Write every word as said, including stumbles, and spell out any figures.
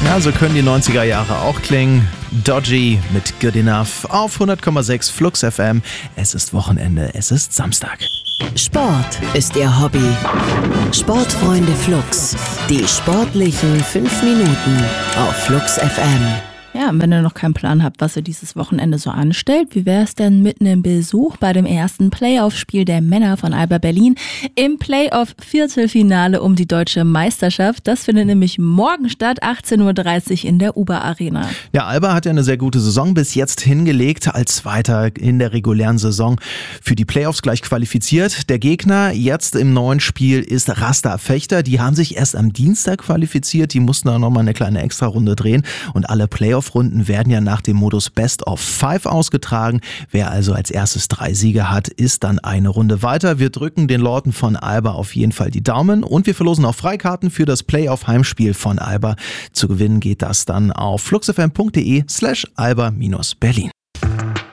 Ja, so können die neunziger Jahre auch klingen. Dodgy mit Good Enough auf hundert Komma sechs Flux F M. Es ist Wochenende, es ist Samstag. Sport ist Ihr Hobby. Sportfreunde Flux. Die sportlichen fünf Minuten auf Flux F M. Ja, und wenn ihr noch keinen Plan habt, was ihr dieses Wochenende so anstellt, wie wäre es denn mit einem Besuch bei dem ersten Playoff-Spiel der Männer von Alba Berlin im Playoff-Viertelfinale um die deutsche Meisterschaft? Das findet nämlich morgen statt, achtzehn Uhr dreißig in der Uber Arena. Ja, Alba hat ja eine sehr gute Saison bis jetzt hingelegt, als Zweiter in der regulären Saison für die Playoffs gleich qualifiziert. Der Gegner jetzt im neuen Spiel ist Rasta Fechter. Die haben sich erst am Dienstag qualifiziert, die mussten da nochmal eine kleine Extrarunde drehen und alle Playoff Runden werden ja nach dem Modus Best of Five ausgetragen. Wer also als erstes drei Siege hat, ist dann eine Runde weiter. Wir drücken den Leuten von Alba auf jeden Fall die Daumen und wir verlosen auch Freikarten für das Playoff-Heimspiel von Alba. Zu gewinnen geht das dann auf fluxfm.de slash alba-berlin.